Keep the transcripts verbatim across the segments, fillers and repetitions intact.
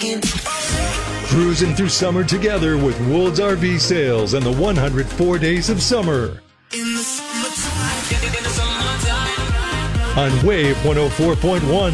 Cruising through summer together with Woold's R V Sales and the one hundred four Days of Summer. On Wave one oh four point one.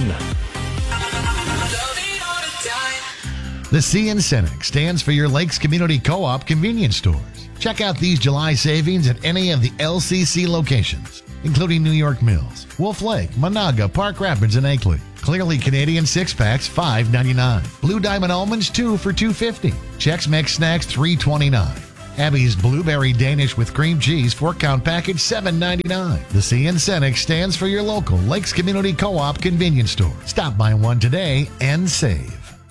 The C in Cenex stands for your Lakes Community Co-op convenience stores. Check out these July savings at any of the L C C locations, including New York Mills, Wolf Lake, Monaga, Park Rapids, and Akeley. Clearly Canadian six-packs, five ninety-nine. Blue Diamond Almonds, two for two fifty. Chex Mix Snacks, three twenty-nine. Abby's Blueberry Danish with cream cheese, four-count package, seven ninety-nine. The C in Cenex stands for your local Lakes Community Co-op convenience store. Stop by one today and save.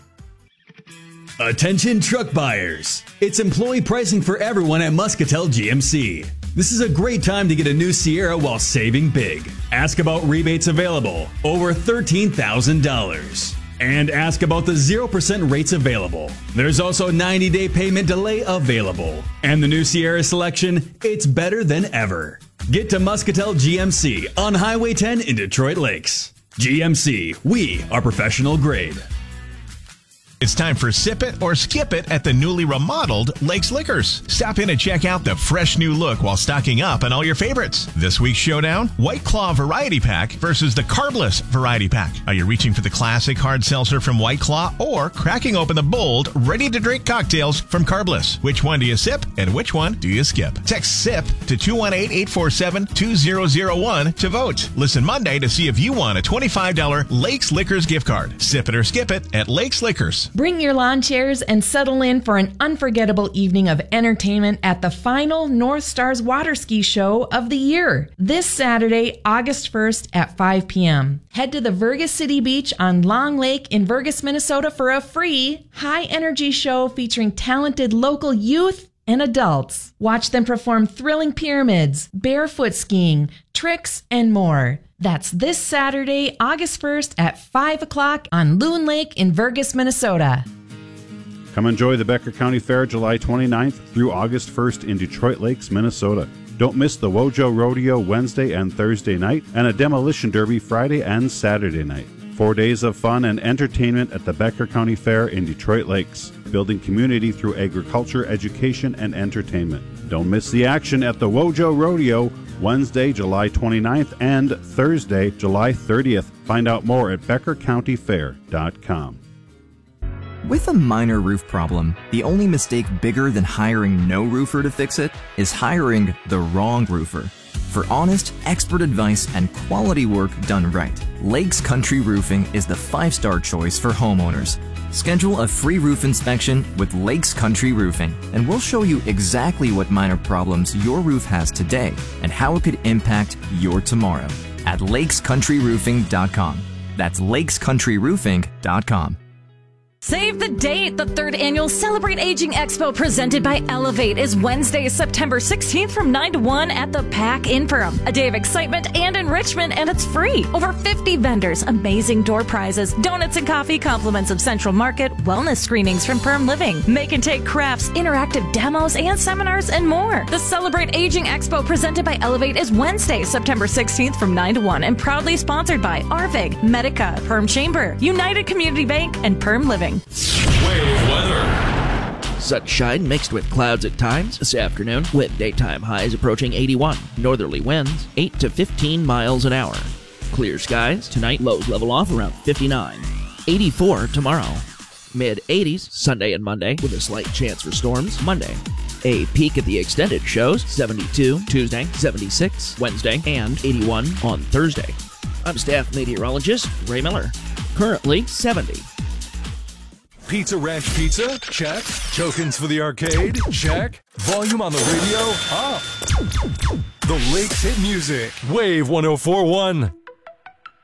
Attention truck buyers. It's employee pricing for everyone at Muscatel G M C. This is a great time to get a new Sierra while saving big. Ask about rebates available, over thirteen thousand dollars. And ask about the zero percent rates available. There's also ninety day payment delay available. And the new Sierra selection, it's better than ever. Get to Muscatel G M C on Highway ten in Detroit Lakes. G M C, we are professional grade. It's time for Sip It or Skip It at the newly remodeled Lakes Liquors. Stop in and check out the fresh new look while stocking up on all your favorites. This week's showdown, White Claw Variety Pack versus the Carbless Variety Pack. Are you reaching for the classic hard seltzer from White Claw or cracking open the bold, ready-to-drink cocktails from Carbless? Which one do you sip and which one do you skip? Text SIP to two one eight, eight four seven, two zero zero one to vote. Listen Monday to see if you won a twenty-five dollars Lakes Liquors gift card. Sip it or skip it at Lakes Liquors. Bring your lawn chairs and settle in for an unforgettable evening of entertainment at the final North Stars Water Ski Show of the year, this Saturday, August first at five p.m. Head to the Vergas City Beach on Long Lake in Vergas, Minnesota for a free, high-energy show featuring talented local youth and adults. Watch them perform thrilling pyramids, barefoot skiing, tricks, and more. That's this Saturday, August first at five o'clock on Loon Lake in Vergas, Minnesota. Come enjoy the Becker County Fair July twenty-ninth through August first in Detroit Lakes, Minnesota. Don't miss the Wojo Rodeo Wednesday and Thursday night and a Demolition Derby Friday and Saturday night. Four days of fun and entertainment at the Becker County Fair in Detroit Lakes, building community through agriculture, education, and entertainment. Don't miss the action at the Wojo Rodeo Wednesday, July twenty-ninth and Thursday, July thirtieth. Find out more at becker county fair dot com. With a minor roof problem, the only mistake bigger than hiring no roofer to fix it is hiring the wrong roofer. For honest, expert advice and quality work done right, Lakes Country Roofing is the five-star choice for homeowners. Schedule a free roof inspection with Lakes Country Roofing, and we'll show you exactly what minor problems your roof has today and how it could impact your tomorrow at lakes country roofing dot com. That's lakes country roofing dot com. Save the date! The third annual Celebrate Aging Expo presented by Elevate is Wednesday, September sixteenth from nine to one at the Pack in Perham. A day of excitement and enrichment, and it's free. Over fifty vendors, amazing door prizes, donuts and coffee, compliments of Central Market, wellness screenings from Perm Living, make and take crafts, interactive demos, and seminars, and more. The Celebrate Aging Expo presented by Elevate is Wednesday, September sixteenth from nine to one and proudly sponsored by Arvig, Medica, Perm Chamber, United Community Bank, and Perm Living. Wave weather. Sunshine mixed with clouds at times this afternoon, with daytime highs approaching eighty-one. Northerly winds eight to fifteen miles an hour. Clear skies tonight, lows level off around fifty-nine. eighty-four tomorrow. Mid eighties Sunday and Monday with a slight chance for storms Monday. A peek at the extended shows seventy-two Tuesday, seventy-six Wednesday, and eighty-one on Thursday. I'm staff meteorologist Ray Miller. Currently seventy. Pizza Ranch Pizza? Check. Tokens for the arcade? Check. Volume on the radio? Up. The Lakes hit music. Wave one oh four point one.